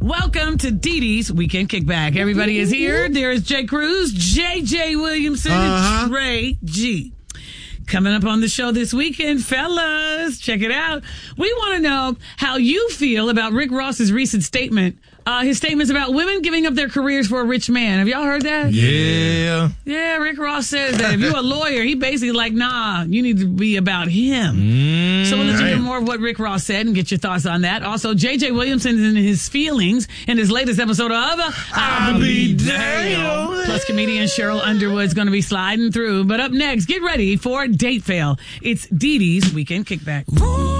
Welcome to Dee Dee's Weekend Kickback. Everybody is here. There is Jay Cruz, JJ Williamson, and Trey G. Coming up on the show this weekend, fellas, check it out. We want to know how you feel about Rick Ross's recent statement. His statements about women giving up their careers for a rich man. Have y'all heard that? Yeah. Yeah, Rick Ross says that if you're a lawyer, he basically like, nah, you need to be about him. So we'll let you hear more of what Rick Ross said and get your thoughts on that. Also, J.J. Williamson in his feelings in his latest episode of I'll Be Damned. Plus, comedian Cheryl Underwood's going to be sliding through. But up next, get ready for Date Fail. It's Dee Dee's Weekend Kickback.